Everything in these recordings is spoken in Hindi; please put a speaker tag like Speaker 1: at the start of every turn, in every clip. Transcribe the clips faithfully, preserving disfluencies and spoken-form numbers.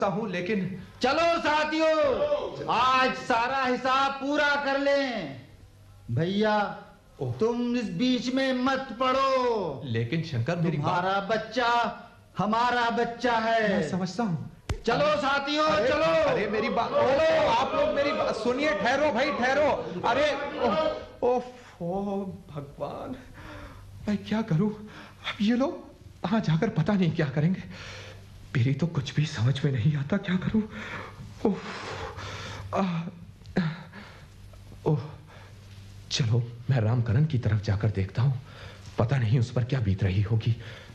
Speaker 1: हूँ, लेकिन
Speaker 2: चलो साथियों, आज सारा हिसाब पूरा कर लें। भैया तुम इस बीच में मत पड़ो।
Speaker 1: लेकिन शंकर, मेरी
Speaker 2: तुम्हारा बच्चा हमारा बच्चा है।
Speaker 1: मैं समझता हूँ।
Speaker 2: चलो साथियों, चलो।
Speaker 1: अरे मेरी बात, आप लोग मेरी बात सुनिए। ठहरो भाई, ठहरो। अरे ओह ओह भगवान, मैं क्या करूं? अब ये लोग वहां जाकर पता नहीं क्या करेंगे। मेरी तो कुछ भी समझ में नहीं आता, क्या करूं? ओह ओह चलो, मैं रामकरण की तरफ जाकर देखता हूं। पता नहीं उस पर क्या बीत रही होगी।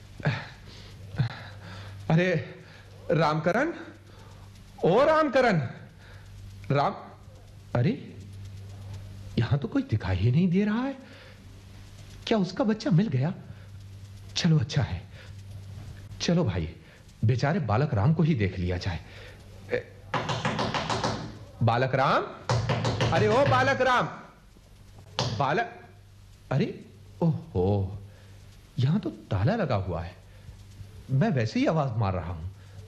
Speaker 1: अरे रामकरण, ओ रामकरण, राम अरे यहां तो कोई दिखाई ही नहीं दे रहा है। क्या उसका बच्चा मिल गया? चलो अच्छा है। चलो भाई, बेचारे बालक राम को ही देख लिया जाए। बालक राम, अरे ओ बालक राम, बालक, अरे ओहो, यहां तो ताला लगा हुआ है। मैं वैसे ही आवाज मार रहा हूं।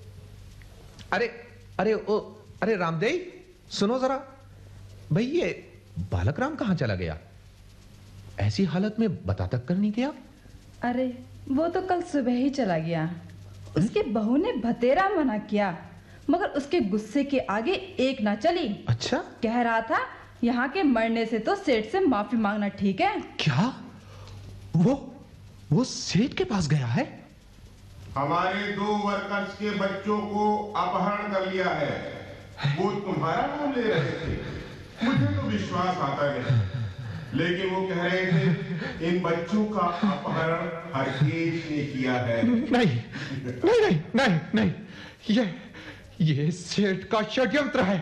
Speaker 1: अरे अरे ओ अरे रामदेव, सुनो जरा। भाई ये बालक राम कहां चला गया? ऐसी हालत में बता तक कर नहीं गया।
Speaker 3: अरे वो तो कल सुबह ही चला गया। उसके बहू ने भतेरा मना किया, मगर उसके गुस्से के आगे एक ना चली।
Speaker 1: अच्छा?
Speaker 3: कह रहा था यहाँ के मरने से तो सेठ से माफी मांगना ठीक है।
Speaker 1: क्या? वो वो सेठ के पास गया है?
Speaker 4: हमारे दो वर्कर्स के बच्चों को अपहरण कर लिया है। वो तुम्हारा नाम ले रहे थे। मुझे तो विश्वास आता नहीं, लेकिन वो कह रहे थे इन बच्चों का अपहरण हरकेश ने किया है।
Speaker 1: नहीं नहीं नहीं नहीं नहीं, ये ये सेठ का षड्यंत्र है,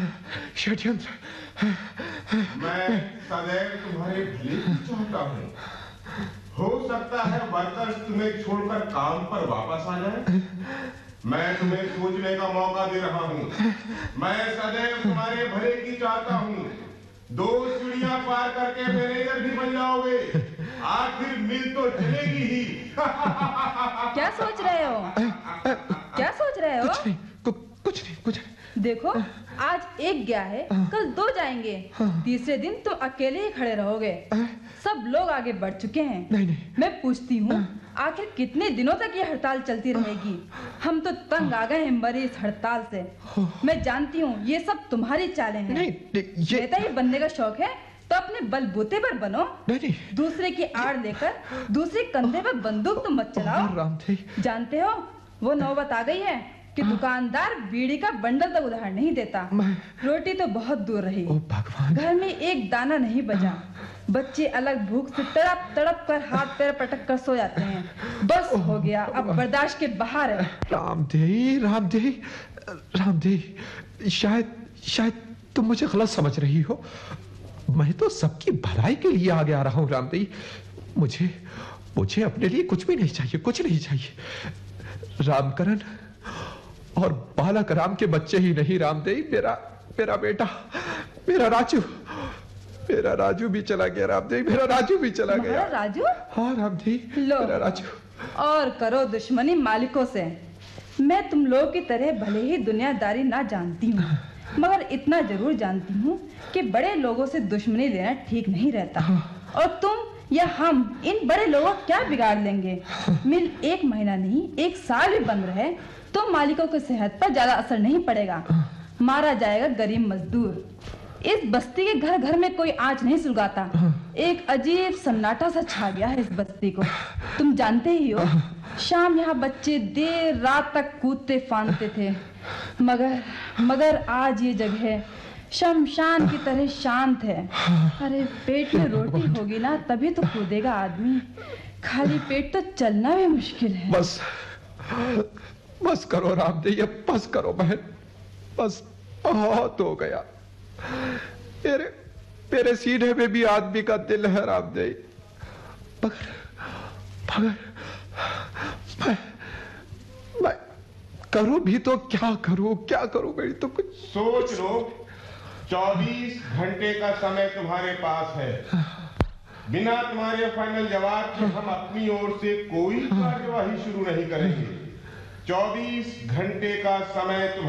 Speaker 1: षड्यंत्र।
Speaker 4: मैं सदैव तुम्हारे भले की चाहता हूँ। हो सकता है वर्कर्स तुम्हें छोड़कर काम पर वापस आ जाए। मैं तुम्हें सोचने का मौका दे रहा हूँ। मैं सदैव तुम्हारे भले की चाहता हूँ। दो सीढ़ियां पार करके मैनेजर भी बन जाओगे। आखिर मिल तो चलेगी ही।
Speaker 3: क्या सोच रहे हो? क्या सोच रहे हो?
Speaker 1: कुछ नहीं, कु, कुछ नहीं, कुछ नहीं।
Speaker 3: देखो, आज एक गया है, कल दो जाएंगे, तीसरे दिन तुम अकेले ही खड़े रहोगे। सब लोग आगे बढ़ चुके हैं।
Speaker 1: नहीं नहीं,
Speaker 3: मैं पूछती हूँ, आखिर कितने दिनों तक ये हड़ताल चलती रहेगी? हम तो तंग आ गए हैं मरी इस हड़ताल से। मैं जानती हूँ ये सब तुम्हारी चालें हैं।
Speaker 1: नहीं, ये
Speaker 3: नेता ही बनने का शौक है तो अपने बलबूते पर बनो।
Speaker 1: नहीं,
Speaker 3: दूसरे की आड़ लेकर दूसरे कंधे पर बंदूक तो मत चलाओ। जानते हो वो नौबत आ गई है कि दुकानदार बीड़ी का बंडल तक उधार नहीं देता। रोटी तो बहुत दूर रही, घर में एक दाना नहीं बचा। बच्चे अलग भूख से तड़प तड़प कर हाथ पैर पटक कर सो जाते हैं। बस हो गया, अब बर्दाश्त के बाहर है।
Speaker 1: रामदेव, रामदेव, रामदेव, शायद शायद तुम मुझे गलत समझ रही हो। मैं तो सबकी भलाई के लिए आगे आ रहा हूँ रामदेव। मुझे मुझे अपने लिए कुछ भी नहीं चाहिए, कुछ नहीं चाहिए। रामकरण और बालक राम के बच्चे ही नहीं रामदेव, मेरा मेरा बेटा, मेरा राजू, मेरा राजू भी चला गया रामदेव, मेरा राजू भी चला गया।
Speaker 3: राजू?
Speaker 1: हाँ रामदेव, मेरा राजू।
Speaker 3: और करो दुश्मनी मालिकों से। मैं तुम लोगों की तरह भले ही दुनियादारी ना जानती हूँ, मगर इतना जरूर जानती हूँ कि बड़े लोगों से दुश्मनी लेना ठीक नहीं रहता। और तुम या हम इन बड़े लोगों को क्या बिगाड़ लेंगे? मिल एक महीना नहीं, एक साल भी बंद रहे तो मालिकों की सेहत पर ज्यादा असर नहीं पड़ेगा। मारा जाएगा गरीब मजदूर। इस बस्ती के घर घर में कोई आंच नहीं सुलगाता। एक अजीब सन्नाटा सा छा गया है इस बस्ती को। तुम जानते ही हो, शाम यहाँ बच्चे देर रात तक कूदते फांदते थे, मगर मगर आज ये जगह शमशान की तरह शांत है। अरे पेट में रोटी होगी ना तभी तो कूदेगा आदमी। खाली पेट तो चलना भी मुश्किल है।
Speaker 1: बस बस करो रामदेव, बस करो बहन, बस बहुत हो गया। मेरे मेरे सीने में भी आदमी का दिल है रामदेव, मगर मगर मैं मैं करूं भी तो क्या करूं, क्या करूं? मेरी तो कुछ
Speaker 4: सोच लो। चौबीस घंटे का समय तुम्हारे पास है। बिना तुम्हारे फाइनल जवाब के हम अपनी ओर से कोई कार्यवाही शुरू नहीं करेंगे। चौबीस घंटे का समय तुम्हारे